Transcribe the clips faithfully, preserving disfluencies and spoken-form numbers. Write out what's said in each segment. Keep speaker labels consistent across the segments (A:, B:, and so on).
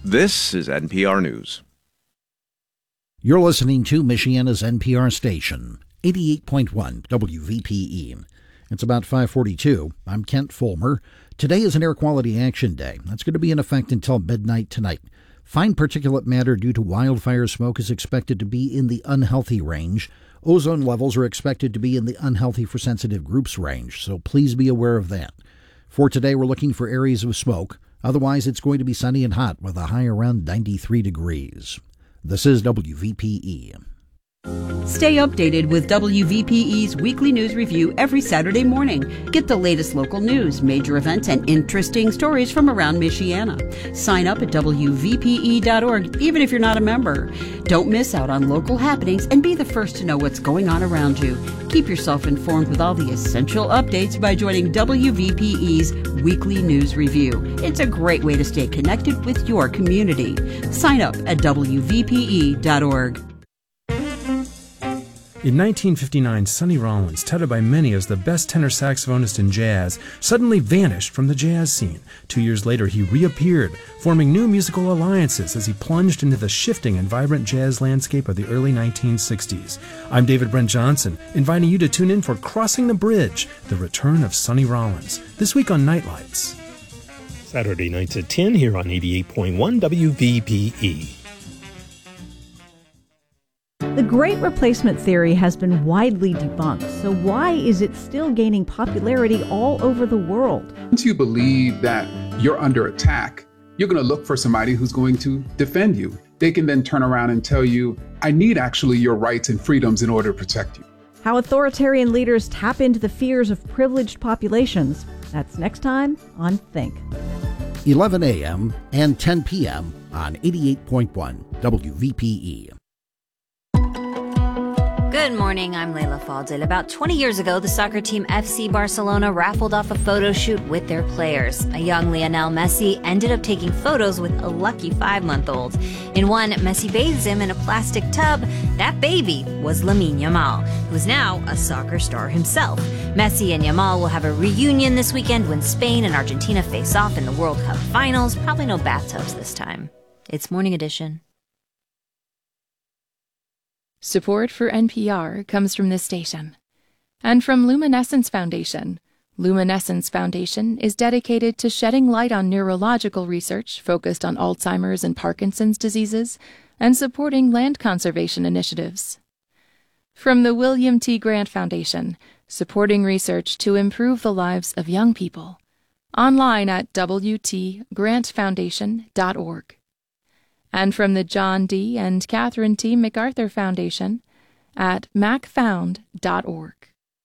A: This is N P R News.
B: You're listening to Michiana's N P R station, eighty-eight point one W V P E. It's about five forty-two. I'm Kent Fulmer. Today is an Air Quality Action Day. That's going to be in effect until midnight tonight. Fine particulate matter due to wildfire smoke is expected to be in the unhealthy range. Ozone levels are expected to be in the unhealthy for sensitive groups range, so please be aware of that. For today, we're looking for areas of smoke. Otherwise, it's going to be sunny and hot with a high around ninety-three degrees. This is W V P E.
C: Stay updated with W V P E's weekly news review every Saturday morning. Get the latest local news, major events, and interesting stories from around Michiana. Sign up at W V P E dot org, even if you're not a member. Don't miss out on local happenings and be the first to know what's going on around you. Keep yourself informed with all the essential updates by joining W V P E's weekly news review. It's a great way to stay connected with your community. Sign up at W V P E dot org.
D: In nineteen fifty-nine, Sonny Rollins, touted by many as the best tenor saxophonist in jazz, suddenly vanished from the jazz scene. Two years later, he reappeared, forming new musical alliances as he plunged into the shifting and vibrant jazz landscape of the early nineteen sixties. I'm David Brent Johnson, inviting you to tune in for Crossing the Bridge, the return of Sonny Rollins, this week on Nightlights.
E: Saturday nights at ten here on eighty-eight point one W V P E.
F: The Great Replacement theory has been widely debunked, so why is it still gaining popularity all over the world?
G: Once you believe that you're under attack, you're going to look for somebody who's going to defend you. They can then turn around and tell you, I need actually your rights and freedoms in order to protect you.
F: How authoritarian leaders tap into the fears of privileged populations. That's next time on Think.
B: eleven a.m. and ten p.m. on eighty-eight point one W V P E.
H: Good morning, I'm Leila Fadel. About twenty years ago, the soccer team F C Barcelona raffled off a photo shoot with their players. A young Lionel Messi ended up taking photos with a lucky five-month-old. In one, Messi bathes him in a plastic tub. That baby was Lamine Yamal, who is now a soccer star himself. Messi and Yamal will have a reunion this weekend when Spain and Argentina face off in the World Cup finals. Probably no bathtubs this time. It's Morning Edition.
I: Support for N P R comes from this station and from Luminescence Foundation. Luminescence Foundation is dedicated to shedding light on neurological research focused on Alzheimer's and Parkinson's diseases and supporting land conservation initiatives. From the William T. Grant Foundation, supporting research to improve the lives of young people. Online at w t grant foundation dot org. And from the John D. and Catherine T. MacArthur Foundation at mac found dot org.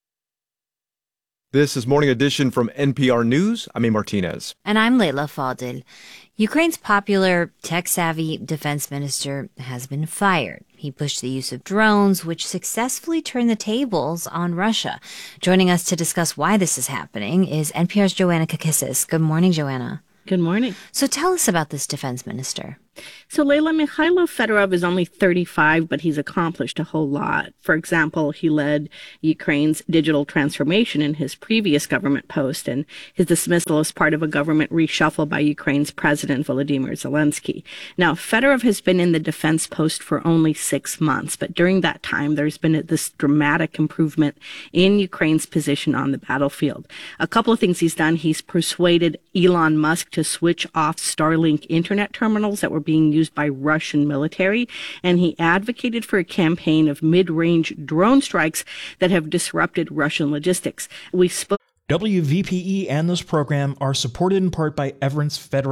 A: This is Morning Edition from N P R News. I'm A. Martinez.
H: And I'm Leila Fadel. Ukraine's popular tech-savvy defense minister has been fired. He pushed the use of drones, which successfully turned the tables on Russia. Joining us to discuss why this is happening is N P R's Joanna Kakissis. Good morning, Joanna.
J: Good morning.
H: So tell us about this defense minister.
J: So Leila, Mikhailo Fedorov is only thirty-five, but he's accomplished a whole lot. For example, he led Ukraine's digital transformation in his previous government post, and his dismissal is part of a government reshuffle by Ukraine's president, Volodymyr Zelensky. Now, Fedorov has been in the defense post for only six months, but during that time, there's been this dramatic improvement in Ukraine's position on the battlefield. A couple of things he's done. He's persuaded Elon Musk to switch off Starlink internet terminals that were being used by Russian military, and he advocated for a campaign of mid-range drone strikes that have disrupted Russian logistics. We spoke.
K: W V P E and this program are supported in part by Everence Federal